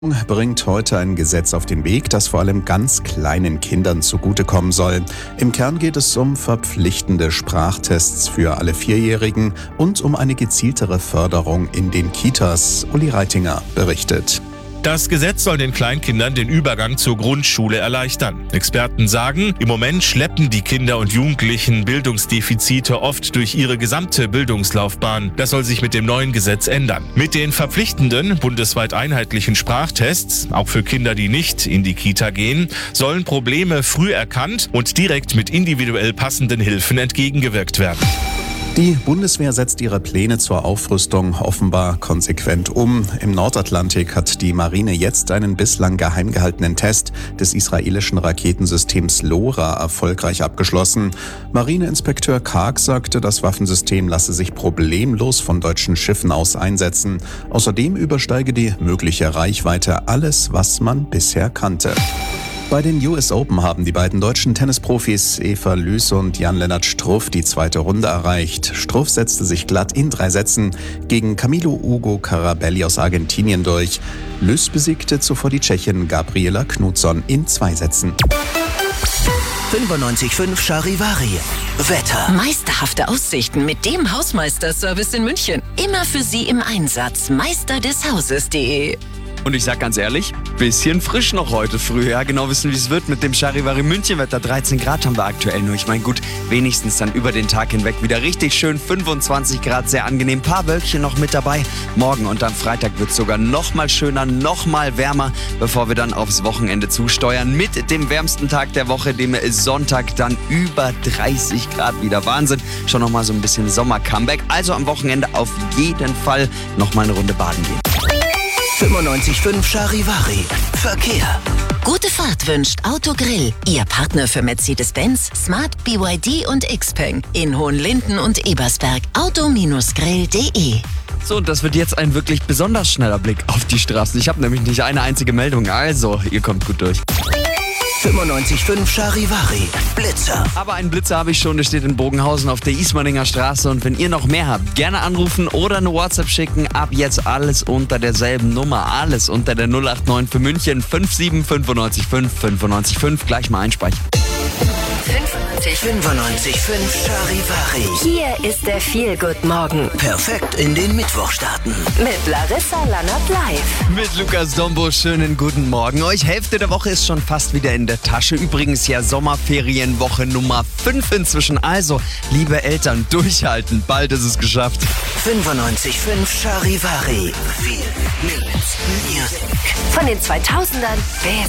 Bringt heute ein Gesetz auf den Weg, das vor allem ganz kleinen Kindern zugutekommen soll. Im Kern geht es um verpflichtende Sprachtests für alle Vierjährigen und um eine gezieltere Förderung in den Kitas. Uli Reitinger berichtet. Das Gesetz soll den Kleinkindern den Übergang zur Grundschule erleichtern. Experten sagen, im Moment schleppen die Kinder und Jugendlichen Bildungsdefizite oft durch ihre gesamte Bildungslaufbahn. Das soll sich mit dem neuen Gesetz ändern. Mit den verpflichtenden, bundesweit einheitlichen Sprachtests, auch für Kinder, die nicht in die Kita gehen, sollen Probleme früh erkannt und direkt mit individuell passenden Hilfen entgegengewirkt werden. Die Bundeswehr setzt ihre Pläne zur Aufrüstung offenbar konsequent um. Im Nordatlantik hat die Marine jetzt einen bislang geheim gehaltenen Test des israelischen Raketensystems LoRa erfolgreich abgeschlossen. Marineinspekteur Karg sagte, das Waffensystem lasse sich problemlos von deutschen Schiffen aus einsetzen. Außerdem übersteige die mögliche Reichweite alles, was man bisher kannte. Bei den US Open haben die beiden deutschen Tennisprofis Eva Lüß und Jan-Lennart Struff die zweite Runde erreicht. Struff setzte sich glatt in 3 Sätzen gegen Camilo Ugo Carabelli aus Argentinien durch. Lüß besiegte zuvor die Tschechin Gabriela Knutsson in 2 Sätzen. 95.5 Charivari. Wetter. Meisterhafte Aussichten mit dem Hausmeisterservice in München. Immer für Sie im Einsatz. meisterdeshauses.de. Und ich sag ganz ehrlich, bisschen frisch noch heute früh. Ja, genau wissen, wie es wird mit dem Charivari München-Wetter. 13 Grad haben wir aktuell nur. Ich meine, gut, wenigstens dann über den Tag hinweg wieder richtig schön. 25 Grad, sehr angenehm. Ein paar Wölkchen noch mit dabei. Morgen und am Freitag wird es sogar noch mal schöner, noch mal wärmer, bevor wir dann aufs Wochenende zusteuern. Mit dem wärmsten Tag der Woche, dem Sonntag, dann über 30 Grad wieder. Wahnsinn. Schon noch mal so ein bisschen Sommer-Comeback. Also am Wochenende auf jeden Fall noch mal eine Runde baden gehen. 95.5 Charivari. Verkehr. Gute Fahrt wünscht Autogrill. Ihr Partner für Mercedes-Benz, Smart, BYD und Xpeng. In Hohenlinden und Ebersberg. Auto-grill.de. So, und das wird jetzt ein wirklich besonders schneller Blick auf die Straßen. Ich habe nämlich nicht eine einzige Meldung. Also, ihr kommt gut durch. 95.5 Charivari. Blitzer. Aber einen Blitzer habe ich schon, der steht in Bogenhausen auf der Ismaninger Straße. Und wenn ihr noch mehr habt, gerne anrufen oder eine WhatsApp schicken. Ab jetzt alles unter derselben Nummer. Alles unter der 089 für München 57 95 5 95 5. Gleich mal einspeichern. 95.5 Charivari. Hier ist der Feel-Good-Morgen Perfekt in den Mittwoch starten. mit Larissa Lannert live. Mit Lukas Dombo, schönen guten Morgen. Euch Hälfte der Woche ist schon fast wieder in der Tasche. Übrigens ja Sommerferienwoche Nummer 5 inzwischen. Also, liebe Eltern, durchhalten. Bald ist es geschafft. 95.5 Charivari. Viel Music. Von den 2000ern bis